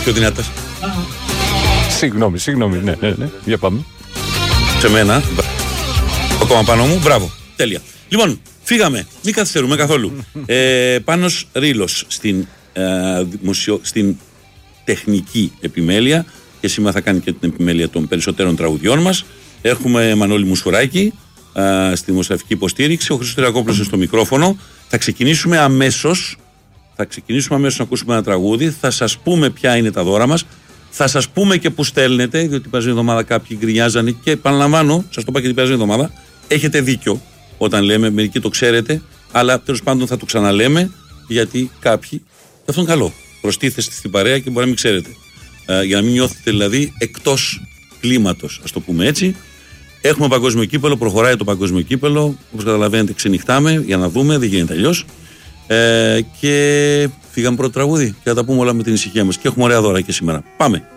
Πιο δυνατά. Συγγνώμη, ναι. Για πάμε. Σε μένα. Ακόμα πάνω μου. Μπράβο. Τέλεια. Λοιπόν, φύγαμε. Μην καθυστερούμε καθόλου. Πάνος Ρήλος στην τεχνική επιμέλεια και σήμερα θα κάνει και την επιμέλεια των περισσότερων τραγουδιών μας. Έχουμε Μανώλη Μουσουράκη στη δημοσιογραφική υποστήριξη, ο Χρήστος Τυρακόπουλος στο μικρόφωνο. Θα ξεκινήσουμε αμέσως να ακούσουμε ένα τραγούδι. Θα σας πούμε ποια είναι τα δώρα μας. Θα σας πούμε και που στέλνετε, διότι την περασμένη εβδομάδα κάποιοι γκρινιάζανε και επαναλαμβάνω, σας το είπα και την περασμένη εβδομάδα, έχετε δίκιο όταν λέμε, μερικοί το ξέρετε, αλλά τέλος πάντων θα το ξαναλέμε, γιατί κάποιοι, αυτό είναι καλό. Προστίθεστε στην παρέα και μπορεί να μην ξέρετε. Για να μην νιώθετε δηλαδή εκτός κλίματος, ας το πούμε έτσι. Έχουμε παγκόσμιο κύπελο, προχωράει το παγκόσμιο κύπελο. Όπως καταλαβαίνετε, ξενυχτάμε για να δούμε, δεν γίνεται αλλιώς. Και φύγαμε πρώτο τραγούδι και θα τα πούμε όλα με την ησυχία μας. Και έχουμε ωραία δώρα και σήμερα. Πάμε!